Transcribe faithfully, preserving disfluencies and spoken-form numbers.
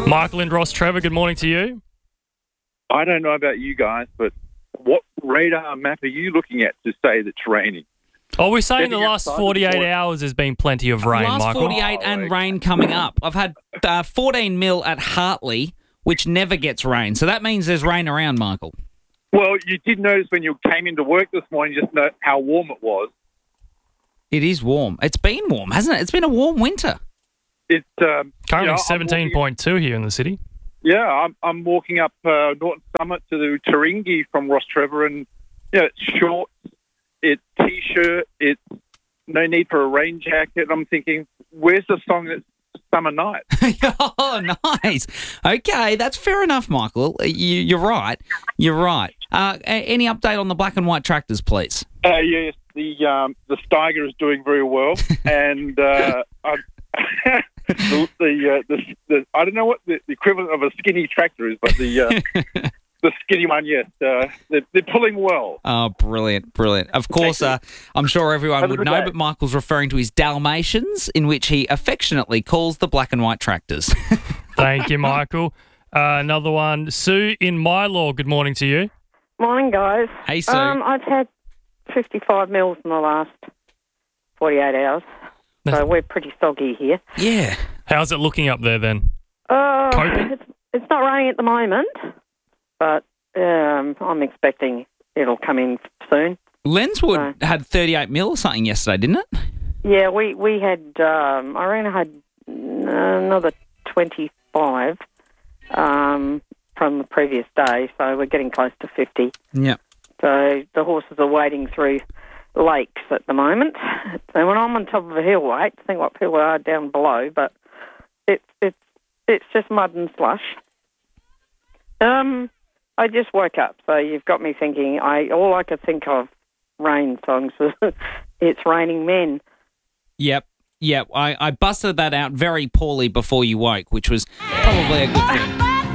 Michael and Ross Trevor, good morning to you. I don't know about you guys, but what radar map are you looking at to say that it's raining? Oh, we're saying the Getting last outside forty-eight before- hours has been plenty of rain, Last Michael. forty-eight Oh, and okay. rain coming up. I've had uh, fourteen mil at Hartley, which never gets rain. So that means there's rain around, Michael. Well, you did notice when you came into work this morning, just know how warm it was. It is warm. It's been warm, hasn't it? It's been a warm winter. It's um, Currently you know, I'm walking- seventeen point two here in the city. Yeah, I'm, I'm walking up uh, Norton Summit to the Taringi from Ross Trevor, and you know, it's shorts, it's t-shirt, it's no need for a rain jacket. I'm thinking, where's the song that's Summer Night? Oh, nice. Okay, that's fair enough, Michael. You, you're right. You're right. Uh, a- any update on the black and white tractors, please? Uh, yes, the um, the Steiger is doing very well, and uh, I, the the, uh, the the I don't know what the, the equivalent of a skinny tractor is, but the uh, the skinny one, yes, uh, they're, they're pulling well. Oh, brilliant, brilliant. Of course, uh, I'm sure everyone Have a would good know, day. but Michael's referring to his Dalmatians, in which he affectionately calls the black and white tractors. Thank you, Michael. Uh, another one. Sue in Mylor, good morning to you. Morning, guys. Hey, Sue. Um, I've had fifty-five mils in the last forty-eight hours, so we're pretty soggy here. Yeah. How's it looking up there then? Uh, Coping? it's, it's not raining at the moment, but um, I'm expecting it'll come in soon. Lenswood No. had thirty-eight mil or something yesterday, didn't it? Yeah, we, we had, um, I reckon I had another twenty-five um, from the previous day, so we're getting close to fifty. Yeah. So the horses are wading through lakes at the moment. So when I'm on top of a hill, I hate to think what people are down below, but it's it's it's just mud and slush. Um, I just woke up, so you've got me thinking. I all I could think of rain songs was "It's Raining Men." Yep. Yep. I, I busted that out very poorly before you woke, which was probably a good thing.